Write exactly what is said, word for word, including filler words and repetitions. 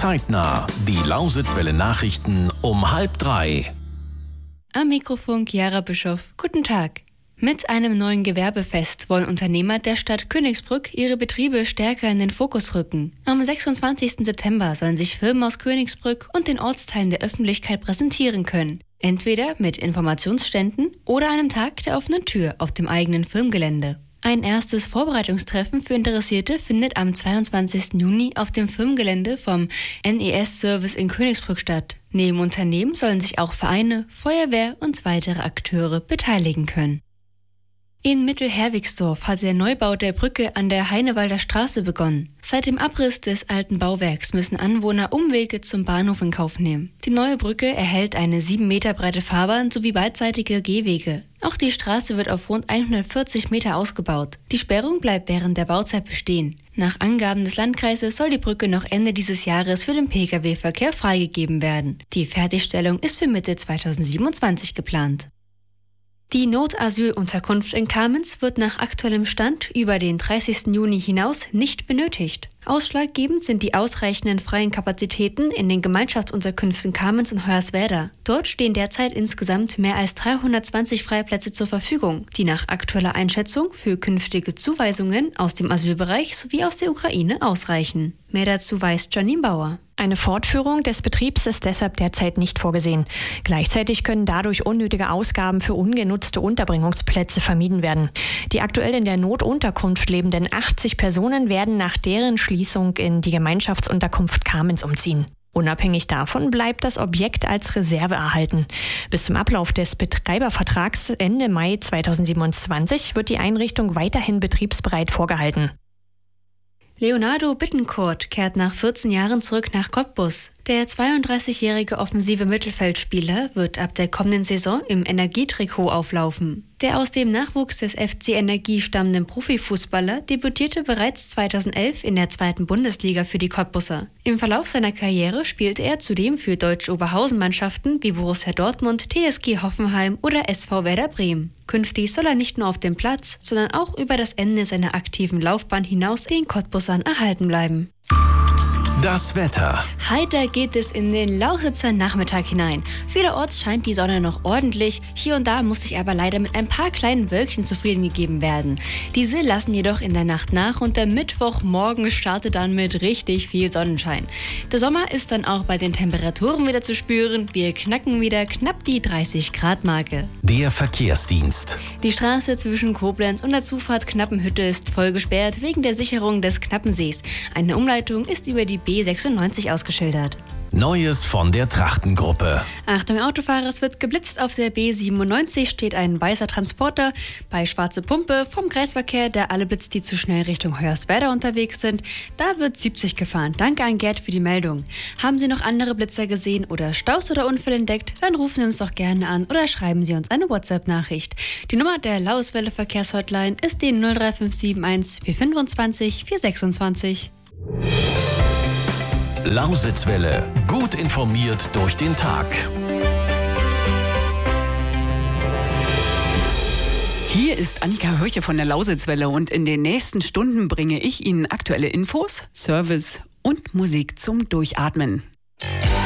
Zeitnah. Die Lausitzwelle Nachrichten um halb drei. Am Mikrofon Chiara Bischof. Guten Tag. Mit einem neuen Gewerbefest wollen Unternehmer der Stadt Königsbrück ihre Betriebe stärker in den Fokus rücken. Am sechsundzwanzigsten September sollen sich Firmen aus Königsbrück und den Ortsteilen der Öffentlichkeit präsentieren können. Entweder mit Informationsständen oder einem Tag der offenen Tür auf dem eigenen Firmengelände. Ein erstes Vorbereitungstreffen für Interessierte findet am zweiundzwanzigsten Juni auf dem Firmengelände vom N E S-Service in Königsbrück statt. Neben Unternehmen sollen sich auch Vereine, Feuerwehr und weitere Akteure beteiligen können. In Mittelherwigsdorf hat der Neubau der Brücke an der Heinewalder Straße begonnen. Seit dem Abriss des alten Bauwerks müssen Anwohner Umwege zum Bahnhof in Kauf nehmen. Die neue Brücke erhält eine sieben Meter breite Fahrbahn sowie beidseitige Gehwege. Auch die Straße wird auf rund hundertvierzig Meter ausgebaut. Die Sperrung bleibt während der Bauzeit bestehen. Nach Angaben des Landkreises soll die Brücke noch Ende dieses Jahres für den Pkw-Verkehr freigegeben werden. Die Fertigstellung ist für Mitte zweitausendsiebenundzwanzig geplant. Die Notasylunterkunft in Kamenz wird nach aktuellem Stand über den dreißigsten Juni hinaus nicht benötigt. Ausschlaggebend sind die ausreichenden freien Kapazitäten in den Gemeinschaftsunterkünften Kamenz und Hoyerswerda. Dort stehen derzeit insgesamt mehr als dreihundertzwanzig Freiplätze zur Verfügung, die nach aktueller Einschätzung für künftige Zuweisungen aus dem Asylbereich sowie aus der Ukraine ausreichen. Mehr dazu weiß Janine Bauer. Eine Fortführung des Betriebs ist deshalb derzeit nicht vorgesehen. Gleichzeitig können dadurch unnötige Ausgaben für ungenutzte Unterbringungsplätze vermieden werden. Die aktuell in der Notunterkunft lebenden achtzig Personen werden nach deren Schließung in die Gemeinschaftsunterkunft Kamenz umziehen. Unabhängig davon bleibt das Objekt als Reserve erhalten. Bis zum Ablauf des Betreibervertrags Ende Mai zweitausendsiebenundzwanzig wird die Einrichtung weiterhin betriebsbereit vorgehalten. Leonardo Bittencourt kehrt nach vierzehn Jahren zurück nach Cottbus. Der zweiunddreißigjährige offensive Mittelfeldspieler wird ab der kommenden Saison im Energietrikot auflaufen. Der aus dem Nachwuchs des F C Energie stammende Profifußballer debütierte bereits zweitausendelf in der zweiten Bundesliga für die Cottbusser. Im Verlauf seiner Karriere spielte er zudem für deutsche Oberhausen-Mannschaften wie Borussia Dortmund, T S G Hoffenheim oder S V Werder Bremen. Künftig soll er nicht nur auf dem Platz, sondern auch über das Ende seiner aktiven Laufbahn hinaus den Cottbussern erhalten bleiben. Das Wetter. Heiter geht es in den Lausitzer Nachmittag hinein. Vielerorts scheint die Sonne noch ordentlich. Hier und da muss sich aber leider mit ein paar kleinen Wölkchen zufrieden gegeben werden. Diese lassen jedoch in der Nacht nach und der Mittwochmorgen startet dann mit richtig viel Sonnenschein. Der Sommer ist dann auch bei den Temperaturen wieder zu spüren. Wir knacken wieder knapp die dreißig Grad Marke. Der Verkehrsdienst. Die Straße zwischen Koblenz und der Zufahrt Knappenhütte ist voll gesperrt wegen der Sicherung des Knappensees. Eine Umleitung ist über die B sechsundneunzig ausgeschildert. Neues von der Trachtengruppe. Achtung Autofahrer, es wird geblitzt. Auf der B siebenundneunzig steht ein weißer Transporter bei Schwarze Pumpe vom Kreisverkehr, der alle blitzt, die zu schnell Richtung Hoyerswerda unterwegs sind. Da wird siebzig gefahren. Danke an Gerd für die Meldung. Haben Sie noch andere Blitzer gesehen oder Staus oder Unfälle entdeckt? Dann rufen Sie uns doch gerne an oder schreiben Sie uns eine WhatsApp-Nachricht. Die Nummer der Lauiswelle Verkehrshotline ist die null drei fünf sieben eins vier fünfundzwanzig vier sechsundzwanzig. Lausitzwelle. Gut informiert durch den Tag. Hier ist Annika Hörche von der Lausitzwelle und in den nächsten Stunden bringe ich Ihnen aktuelle Infos, Service und Musik zum Durchatmen.